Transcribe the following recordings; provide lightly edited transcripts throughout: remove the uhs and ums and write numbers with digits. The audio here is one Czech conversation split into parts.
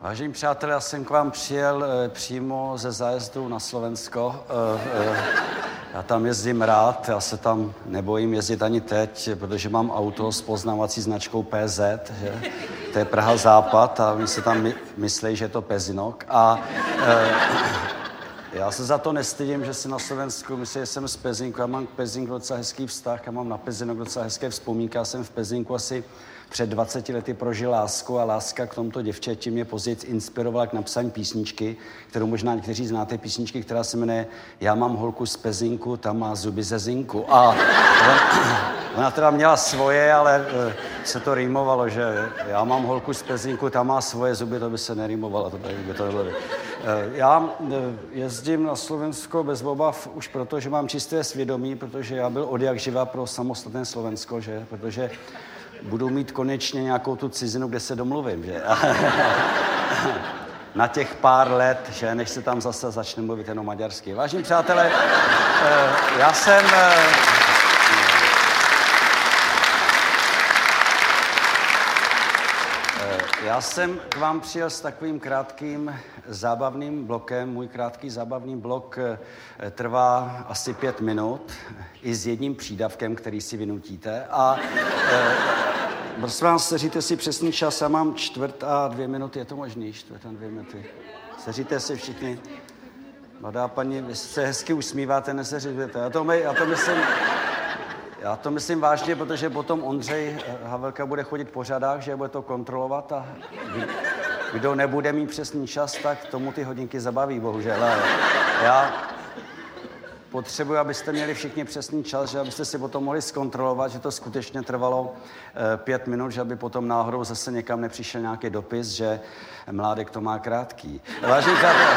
Vážení přátelé, já jsem k vám přijel přímo ze zájezdu na Slovensko. Já tam jezdím rád, já se tam nebojím jezdit ani teď, protože mám auto s poznávací značkou PZ, že? To je Praha Západ a oni se tam myslí, že je to Pezinok. A já se za to nestydím, že si na Slovensku myslím, že jsem z Pezinku. Já mám k Pezinku docela hezký vztah, já mám na Pezinok docela hezké vzpomínky. Já jsem v Pezinku asi před 20 lety prožil lásku a láska k tomuto děvčeti mě později inspirovala k napsání písničky, kterou možná někteří znáte, písničky, která se jmenuje Já mám holku z Pezinku, ta má zuby ze zinku. A ona teda měla svoje, ale se to rýmovalo, že já mám holku z Pezinku, ta má svoje zuby, to by se nerýmovalo, to by to nebylo. Já jezdím na Slovensko bez obav už proto, že mám čisté svědomí, protože já byl od jak živa pro samostatné Slovensko, že? Protože budu mít konečně nějakou tu cizinu, kde se domluvím, že? Na těch pár let, že než se tam zase začne mluvit jenom maďarsky. Vážení přátelé, já jsem k vám přijel s takovým krátkým zábavným blokem. Můj krátký zábavný blok trvá asi 5 minut, i s jedním přídavkem, který si vynutíte. A prosím vás, seříte si přesný čas, já mám 1:04, je to možný, 1:04. Seříte si všichni. Mladá paní, vy se hezky usmíváte, neseřizujete. Já to myslím vážně, protože potom Ondřej Havelka bude chodit po řadách, že bude to kontrolovat a kdo nebude mít přesný čas, tak tomu ty hodinky zabaví, bohužel. Já potřebuji, abyste měli všichni přesný čas, že abyste si potom mohli zkontrolovat, že to skutečně trvalo 5 minut, že aby potom náhodou zase někam nepřišel nějaký dopis, že Mládek to má krátký. Vážení přátelé,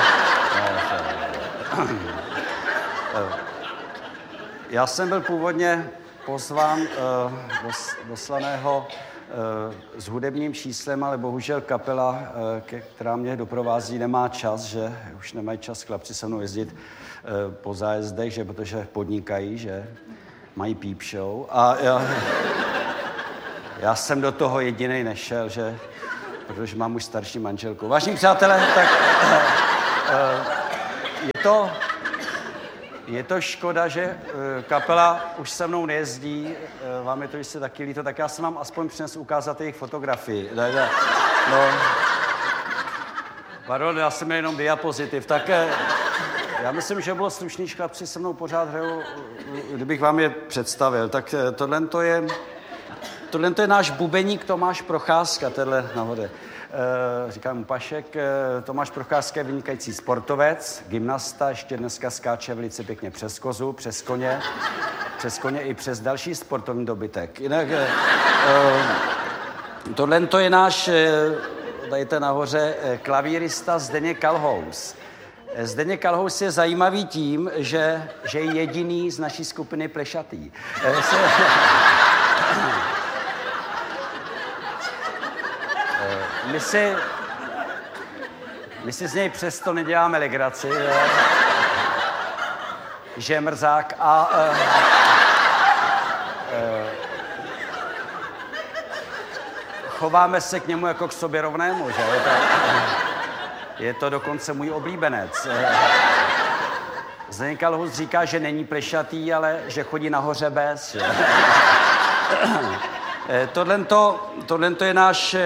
já jsem byl původně pozván do Slaného s hudebním číslem, ale bohužel kapela, která mě doprovází, nemá čas, že už nemají čas chlapci se mnou jezdit po zájezdech, že protože podnikají, že mají peep show. A já jsem do toho jedinej nešel, že protože mám už starší manželku. Vážení přátelé, tak je to škoda, že kapela už se mnou nejezdí, vám je to, že se taky líto, tak já jsem vám aspoň přinesl ukázat jejich fotografii. No, pardon, já jsem měl jenom diapozitiv, tak já myslím, že bylo slušný, že chlapci se mnou pořád hrajou, kdybych vám je představil. Tak tohle je náš bubeník Tomáš Procházka, tenhle nahoře. Říkám mu Pašek, Tomáš Procházka je vynikající sportovec, gymnasta, ještě dneska skáče velice pěkně přes kozu, přes koně i přes další sportovní dobytek. Jinak tohle je náš, dajte nahoře, klavírista Zdeněk Kalhous. Zdeněk Kalhous je zajímavý tím, že je jediný z naší skupiny plešatý. My si z něj přesto neděláme legraci, že je mrzák a chováme se k němu jako k sobě rovnému, že? Je to dokonce můj oblíbenec. Zdeněk Kalhous říká, že není plešatý, ale že chodí nahoře bez. Tohle je náš,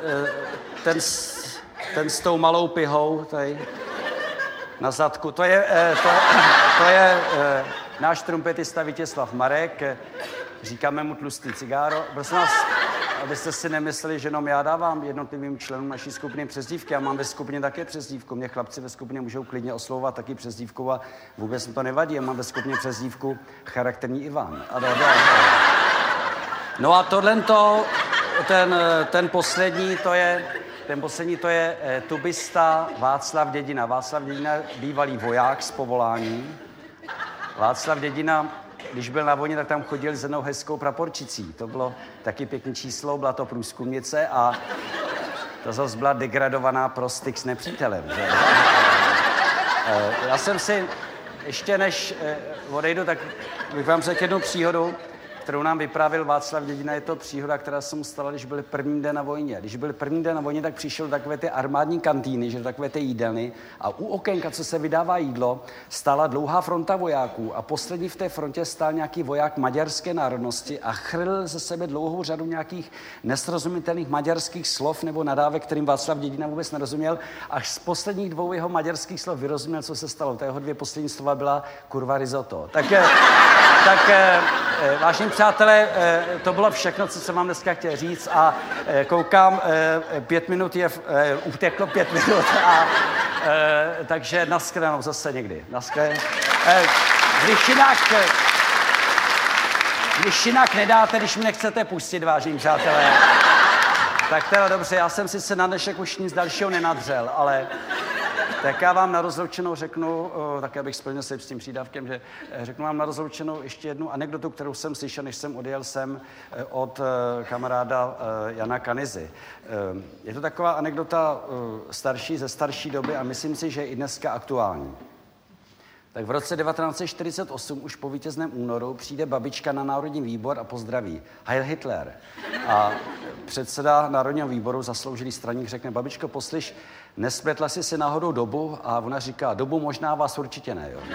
ten s tou malou pihou tady na zadku. To je náš trumpetista Vítězslav Marek, říkáme mu tlustý cigáro. Prosím vás, abyste si nemysleli, že jenom já dávám jednotlivým členům naší skupiny přezdívky. Já mám ve skupině také přezdívku. Mě chlapci ve skupině můžou klidně oslovovat taky přezdívkou a vůbec mi to nevadí. Já mám ve skupině přezdívku Charakterní Ivan. No a ten poslední, to je tubista Václav Dědina. Václav Dědina, bývalý voják z povolání. Václav Dědina, když byl na vojně, tak tam chodil s jednou hezkou praporčicí. To bylo taky pěkný číslo, byla to průzkumnice a to zase byla degradovaná pro styk s nepřítelem. Že? Já jsem si, ještě než odejdu, tak bych vám řekl jednu příhodu. kterou nám vyprávěl Václav Dědina. Je to příhoda, která se mu stala, když byl první den na vojně. Když byl první den na vojně, tak přišel do takové ty armádní kantýny, že takové ty jídelny, a u okénka, co se vydává jídlo, stála dlouhá fronta vojáků a poslední v té frontě stál nějaký voják maďarské národnosti a chrlil ze sebe dlouhou řadu nějakých nesrozumitelných maďarských slov nebo nadávek, kterým Václav Dědina vůbec nerozuměl. Až z posledních dvou jeho maďarských slov vyrozuměl, co se stalo. Ta jeho dvě poslední slova byla kurva risotto. Vážení přátelé, to bylo všechno, co jsem vám dneska chtěl říct, a koukám, 5 minut uteklo 5 minut, a takže nashledanou zase někdy. Když jinak nedáte, když mi nechcete pustit, vážení přátelé, tak teda dobře, já jsem sice na dnešek už nic dalšího nenadřel, ale tak já vám na rozloučenou řeknu, tak abych splnil se s tím přídavkem, že řeknu vám na rozloučenou ještě jednu anekdotu, kterou jsem slyšel, než jsem odjel sem od kamaráda Jana Kanyzy. Je to taková anekdota ze starší doby a myslím si, že je i dneska aktuální. Tak v roce 1948, už po vítězném únoru, přijde babička na Národní výbor a pozdraví: Heil Hitler. A předseda Národního výboru, zasloužilý straník, řekne: babičko, poslyš, nespletla jsi si náhodou dobu? A ona říká: dobu možná, vás určitě ne, jo.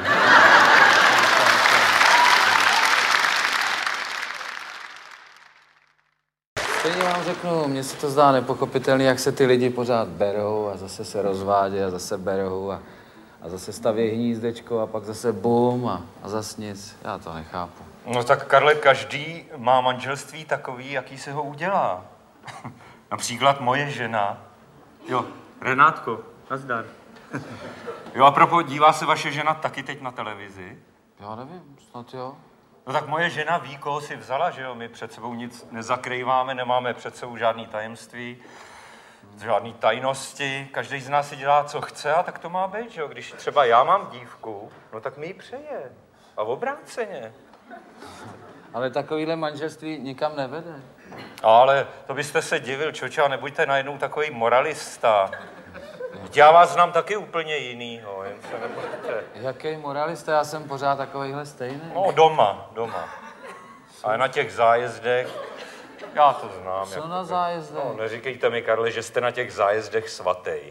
Stejně vám řeknu, mně se to zdá nepochopitelné, jak se ty lidi pořád berou a zase se rozvádějí a zase berou a zase staví hnízdečko a pak zase bum a zase nic. Já to nechápu. No tak, Karle, každý má manželství takový, jaký se ho udělá. Například moje žena. Jo, Renátko, nazdar. Jo, a propos, dívá se vaše žena taky teď na televizi? Já nevím, snad jo. No tak moje žena ví, koho si vzala, že jo? My před sebou nic nezakrýváme, nemáme před sebou žádný tajemství, žádný tajnosti. Každý z nás si dělá, co chce, a tak to má být, že jo? Když třeba já mám dívku, no tak mi ji přeje. A obráceně. Ale takovýhle manželství nikam nevede. Ale to byste se divil, čoče, a nebuďte najednou takový moralista. Já vás znám taky úplně jinýho, jen se nebojte. Jaký moralista? Já jsem pořád takovýhle stejný. No, doma. Ale na těch zájezdech, já to znám. Co na zájezdech? No, neříkejte mi, Karle, že jste na těch zájezdech svatej.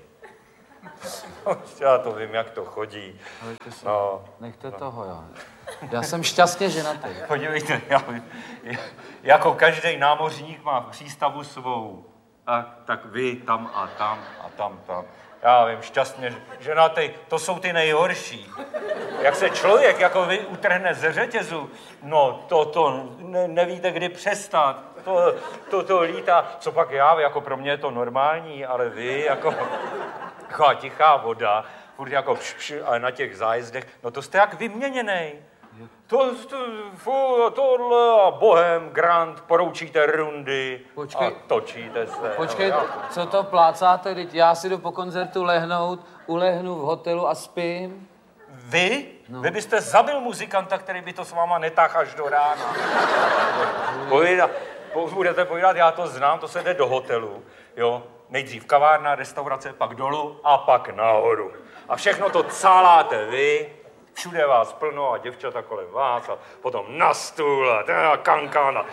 Já to vím, jak to chodí. Nechte toho, jo. Já jsem šťastně ženatý. Podívejte, jako každý námořník má v přístavu svou. Tak vy tam a tam a tam. Já vím, šťastně ženatý, to jsou ty nejhorší. Jak se člověk jako vy utrhne ze řetězu, no nevíte, kdy přestat. To lítá. Co pak já, jako pro mě je to normální, ale vy jako taková tichá voda, furt jako ale na těch zájezdech, no to jste jak vyměněnej. Tohle a bohem, grand, poroučíte rundy. Počkej, a točíte se. Počkej, co to plácáte? Teď já si jdu po koncertu ulehnu v hotelu a spím. Vy? No. Vy byste zabil muzikanta, který by to s váma netáhl až do rána. Budete povídat, já to znám, to se jde do hotelu, jo. Nejdřív kavárna, restaurace, pak dolů a pak nahoru. A všechno to cáláte vy, všude vás plno a děvčata kolem vás a potom na stůl a kankana.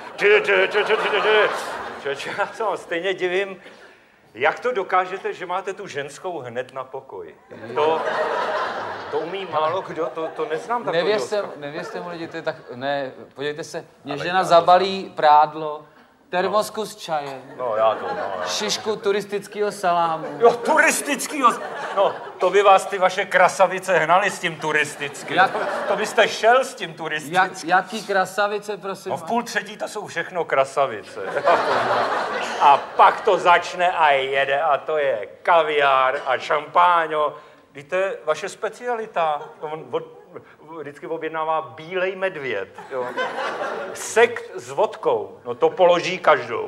Já se vám stejně divím, jak to dokážete, že máte tu ženskou hned na pokoji. To umí málo kdo, to neznám takový. Nevěřte mu lidi, to je tak, ne, podívejte se, mě žena zabalí prádlo, termosku s čajem, šišku turistického salámu. Jo, turistického, no, to by vás ty vaše krasavice hnaly s tím turistickým. To byste šel s tím turistickým. Jaký krasavice, prosím? No v 2:30 to jsou všechno krasavice. A pak to začne a jede a to je kaviár a šampáňo. Víte, vaše specialita, vždycky objednává bílej medvěd, jo. Sekt s vodkou, no to položí každou.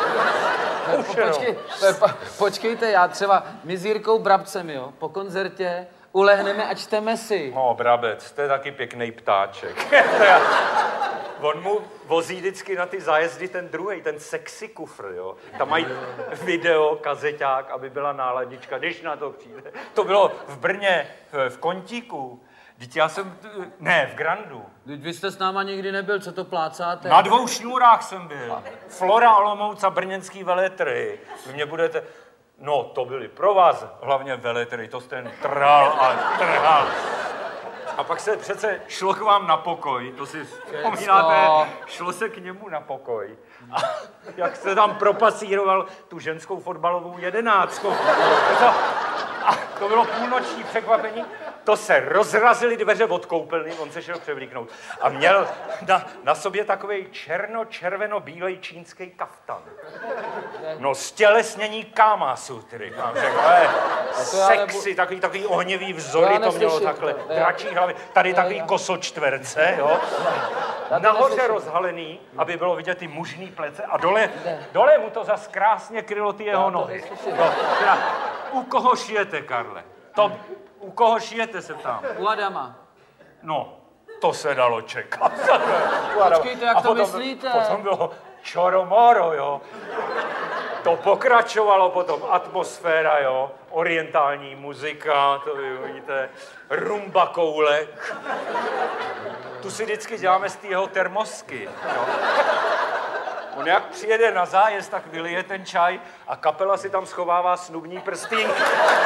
Počkejte, já třeba, my s Jirkou Brabcem, jo, po koncertě ulehneme a čteme si. No, Brabec, to je taky pěkný ptáček. On mu vozí vždycky na ty zájezdy ten druhej, ten sexy kufr, jo. Tam mají video, kazeťák, aby byla náladička, když na to přijde. To bylo v Brně, v Kontíku, Vždyť já jsem, ne, v Grandu. Vždyť vy jste s náma nikdy nebyl, co to plácáte? Na 2 šňůrách jsem byl. Flora, Olomouc a brněnský veletrhy. Vy mě budete... No, to byly pro vás hlavně veletrhy, to jste jen trhal a trhal. A pak se přece šlo k vám na pokoj, to si vzpomínáte, šlo se k němu na pokoj. A jak se tam propasíroval tu ženskou fotbalovou 11. A to bylo půlnoční překvapení, to se rozrazily dveře od koupelny, on se šel převlíknout. A měl na sobě takovej černo-červeno-bílej čínský kaftan. No, stělesnění Kama Sutry, mám řekl, sexy, takový ohnivý vzory to mělo takhle, dračí hlavy, tady takový kosočtverce, jo. Nahoře rozhalený, aby bylo vidět ty mužný plece a dole mu to zas krásně krylo ty jeho nohy. No, u koho šijete, Karle? U koho šijete, se ptám? U Adama. No, to se dalo čekat. Počkejte, jak to myslíte? Potom bylo čoromoro, jo. To pokračovalo potom, atmosféra, jo, orientální muzika, to vy vidíte, rumba koule. Tu si vždycky děláme z té jeho termosky, jo. On jak přijede na zájezd, tak vylije ten čaj a kapela si tam schovává snubní prstínky.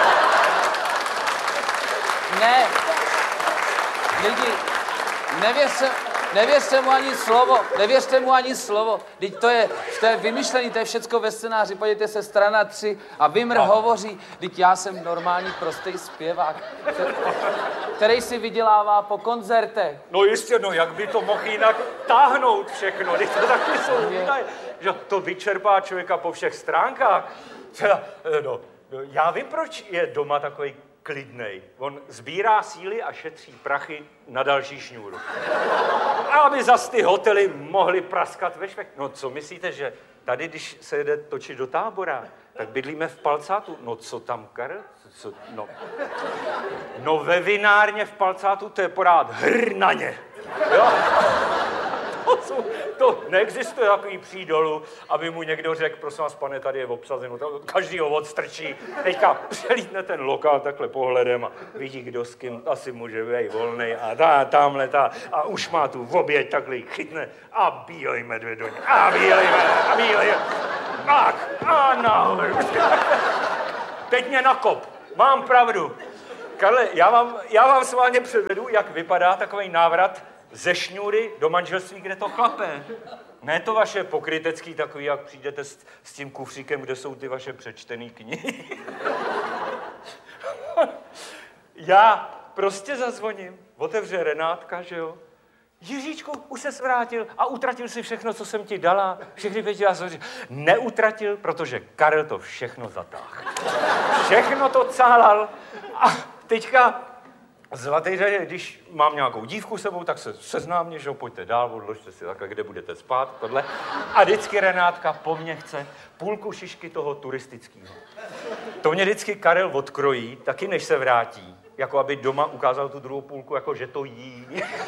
Ne, lidi, nevěřte mu ani slovo, Vždyť to je vymyšlený, to je všecko ve scénáři, podívejte se, strana 3 a Vimr hovoří, vždyť já jsem normální prostý zpěvák, který si vydělává po koncertech. No jistě, no jak by to mohl jinak táhnout všechno, když to taky jsou výdaje, že to vyčerpá člověka po všech stránkách. No, já vím, proč je doma takový klidnej. On sbírá síly a šetří prachy na další šňůru. A aby zas ty hotely mohly praskat ve švech. No co myslíte, že tady, když se jede točit do Tábora, tak bydlíme v Palcátu. No co tam, Karel? No ve vinárně v Palcátu to je porád hrnaně. Jo? To neexistuje takový přídolu, aby mu někdo řekl, prosím vás, pane, tady je obsazeno, každý ho odstrčí. Teďka přelítne ten lokál takhle pohledem a vidí, kdo s kým asi může být volnej a tamhle a už má tu oběť, takhle chytne a bílej medvěd do něj, a bílej, tak, a nahoru. Teď mě nakop, mám pravdu. Karle, já vám sválně předvedu, jak vypadá takový návrat ze šňůry do manželství, kde to chlape. Ne to vaše pokrytecký takový, jak přijdete s tím kufříkem, kde jsou ty vaše přečtený knihy. Já prostě zazvoním, otevře Renátka, že jo? Jiříčku, už ses vrátil a utratil si všechno, co jsem ti dala. Všechny pěti a neutratil, protože Karel to všechno zatáhl. Všechno to cálal a teďka zlatý řadě, když mám nějakou dívku sebou, tak se seznámně, že jo, pojďte dál, odložte si takhle, kde budete spát, tohle. A vždycky Renátka po mně chce půlku šišky toho turistického. To mě vždycky Karel odkrojí, taky než se vrátí, jako aby doma ukázal tu druhou půlku, jako že to jí.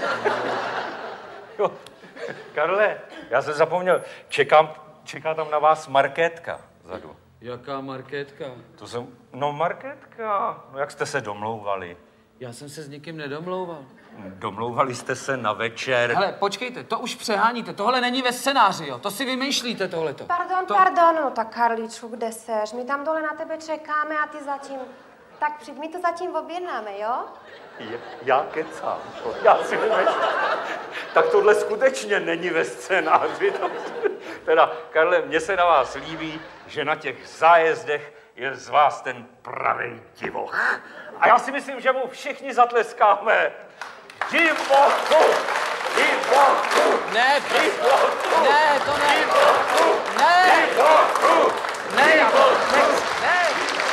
Jo. Karle, já jsem zapomněl, čeká tam na vás markétka vzadu. Jaká markétka? No markétka, no jak jste se domlouvali? Já jsem se s nikým nedomlouval. Domlouvali jste se na večer. Hele, počkejte, to už přeháníte, tohle není ve scénáři, jo, to si vymýšlíte tohleto. Pardon, no tak Karličku, kde seš? My tam dole na tebe čekáme a ty zatím... Tak přijď, my to zatím objednáme, jo? Já kecám, já si vymýšlím. Tak tohle skutečně není ve scénáři. Teda, Karle, mně se na vás líbí, že na těch zájezdech je z vás ten pravý divoch. A já si myslím, že mu všichni zatleskáme. Divochu! Divochu! Ne, divochu! Ne, to ne! Divochu! Ne! Divochu! Ne! Divochu! Ne!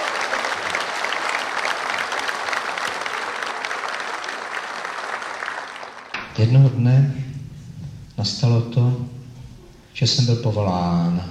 Jednoho dne nastalo to, že jsem byl povolán.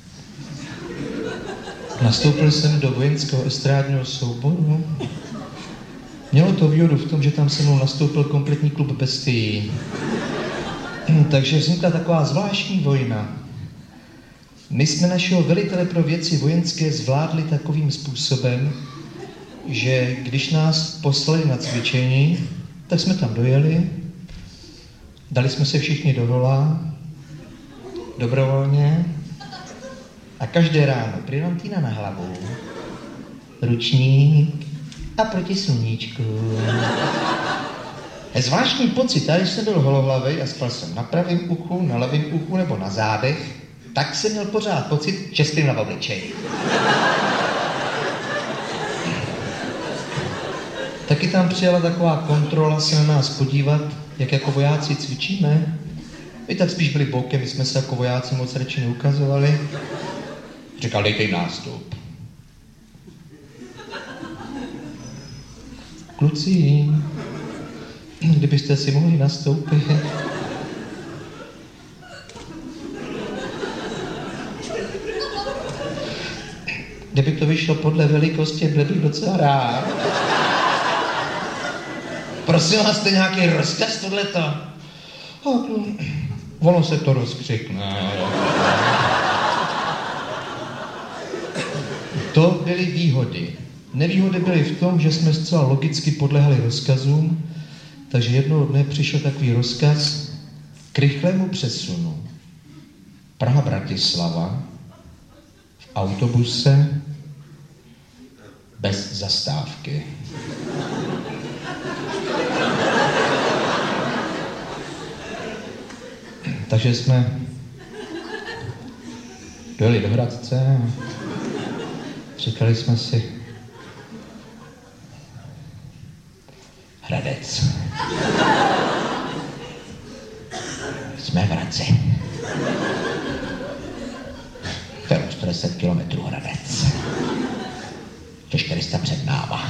Nastoupil jsem do vojenského estrádního souboru. Mělo to výhodu v tom, že tam se mnou nastoupil kompletní klub bestií. Takže vznikla taková zvláštní vojna. My jsme našeho velitele pro věci vojenské zvládli takovým způsobem, že když nás poslali na cvičení, Tak jsme tam dojeli, dali jsme se všichni do hola, dobrovolně, a každé ráno brilantýna na hlavu, ručník a proti sluníčku. Je zvláštní pocit, a když jsem byl holohlavej a spal jsem na pravém uchu, na levém uchu nebo na zádech, tak jsem měl pořád pocit, že spím na obličeji. Taky tam přijela taková kontrola se na nás podívat, jak jako vojáci cvičíme. My tak spíš byli bokem, my jsme se jako vojáci moc radši neukazovali. Říkal, dejte jim nástup. Kluci, kdybyste si mohli nastoupit. Kdyby to vyšlo podle velikosti, byl bych docela rád. Prosím vás, jste nějaký rozkaz tohleto? Ono se to rozkřikne. To byly výhody. Nevýhody byly v tom, že jsme zcela logicky podlehali rozkazům, takže jednoho dne přišel takový rozkaz k rychlému přesunu. Praha-Bratislava v autobuse bez zastávky. Takže jsme dojeli do Hradce a říkali jsme si Hradec. Jsme v Hradci. To je 40 kilometrů Hradec. To 400 před náma.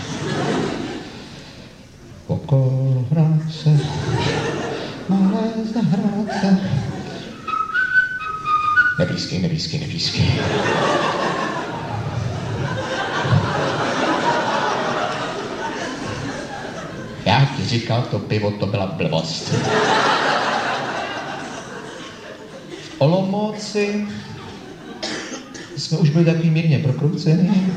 Okolo Hradce, malé zahrádce. Neblízký. Já ti říkal, to pivo, to byla blbost. V Olomouci jsme už byli takový mírně prokroucený.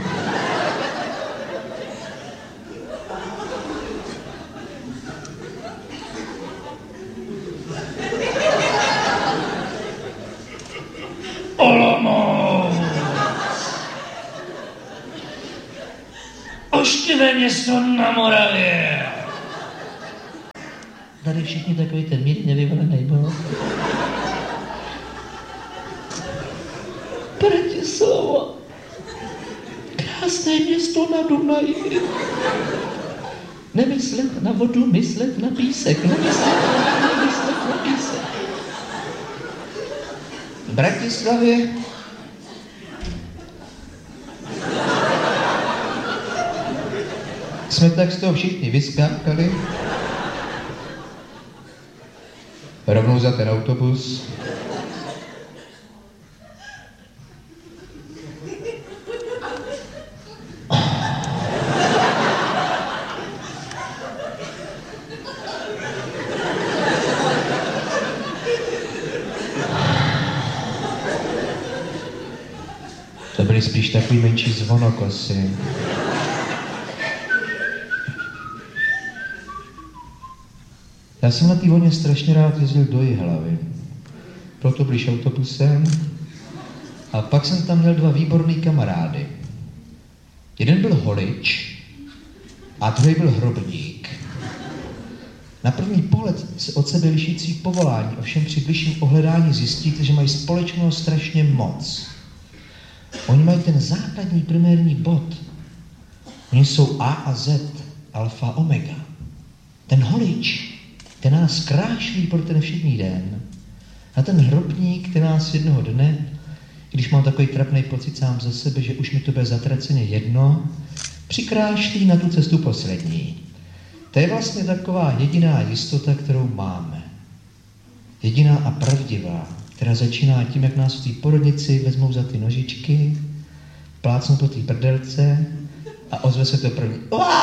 Ošklivé město na Moravě. Tady všichni takový ten mírně vyvolený byl. Bratislava. Krásné město na Dunaji. Nemyslet na vodu, myslet na písek. Nemyslet na písek. V Bratislavě jsme tak z toho všichni vyskákali. Rovnou za ten autobus. To byly spíš takový menší zvonokosy. Já jsem na té vlně strašně rád jezdil do Jihlavy. Proto blíž autobusem. A pak jsem tam měl dva výborný kamarády. Jeden byl holič a druhý byl hrobník. Na první pohled se od sebe lišící povolání, ovšem při bližším ohledání zjistíte, že mají společného strašně moc. Oni mají ten základní primární bod. Oni jsou A a Z, alfa, omega. Ten holič, ten nás krášlí pro ten všední den. A ten hrobník, ten nás jednoho dne, když mám takový trapný pocit sám za sebe, že už mi to bude zatraceně jedno, přikrášlí na tu cestu poslední. To je vlastně taková jediná jistota, kterou máme. Jediná a pravdivá, která začíná tím, jak nás v té porodnici vezmou za ty nožičky, plácnou po té prdelce a ozve se to první.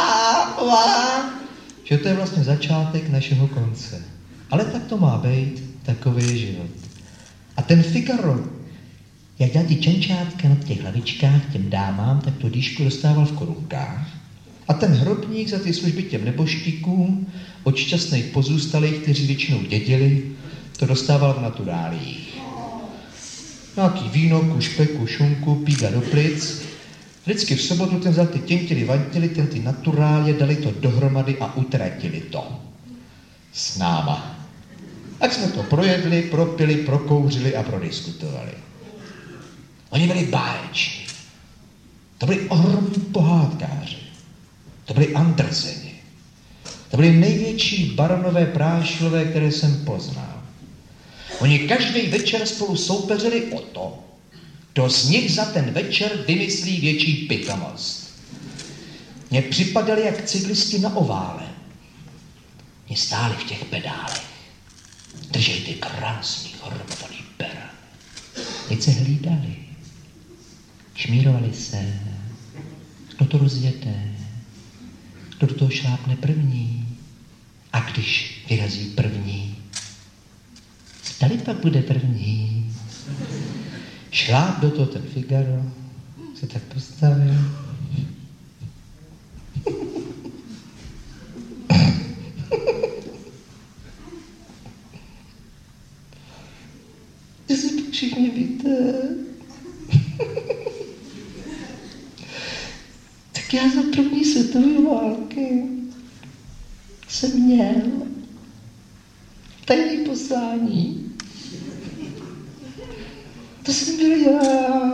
Že to je vlastně začátek našeho konce. Ale tak to má být, takový je život. A ten Figaro, jak dá ty čenčátka na těch hlavičkách těm dámám, tak tu dýšku dostával v korunkách. A ten hrobník za ty služby těm neboštíkům od šťastných pozůstalých, kteří většinou dědili, to dostával v naturálích. Nějaký víno, kušpeku, šunku, píga do plic. Vždycky v sobotu ten vzal ty těntily, vantily, ten ty naturálie, dali to dohromady a utratili to. S náma. Tak jsme to projedli, propili, prokouřili a prodiskutovali. Oni byli báječní. To byli ohromní pohádkáři. To byli Anderseni. To byli největší baronové Prášilové, které jsem poznal. Oni každý večer spolu soupeřili o to, kdo z nich za ten večer vymyslí větší pitomost. Mně připadali jak cyklisti na ovále. Mě stáli v těch pedálech. Držej ty krásný hromadný pera. Teď se hlídali. Šmírovali se. Kdo to rozjede? Kdo do toho šlápne první? A když vyrazí první, zdali pak bude první? Šláp do toho ten Figaro, se tak postavil. Jestli to všichni víte, tak já za první světové války jsem měl tajný poslání. To jsem byl já,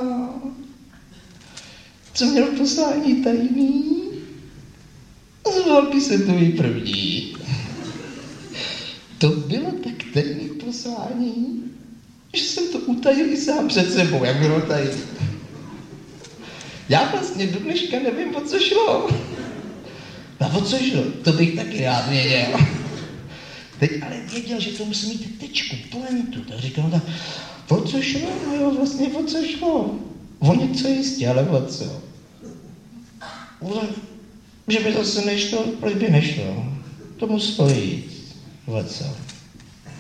co měl poslání tajný. A z války světové první. To bylo tak tajný poslání, že jsem to utajil i sám před sebou, jak bylo tady. Já vlastně do dneška nevím, o co šlo. A o co šlo? To bych taky rád věděl. Teď ale věděl, že to musí mít tečku, pointu. Tak říkal, tak o co šlo? No jo, vlastně o co šlo? O něco jistě, ale o co? Že by zase nešlo, proč by nešlo? To muselo jít. O co?